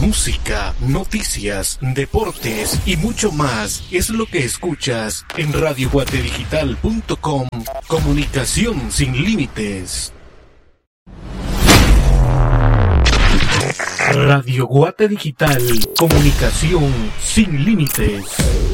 Música, noticias, deportes y mucho más es lo que escuchas en radioguatedigital.com. Comunicación sin límites. Radio Guate Digital, comunicación sin límites.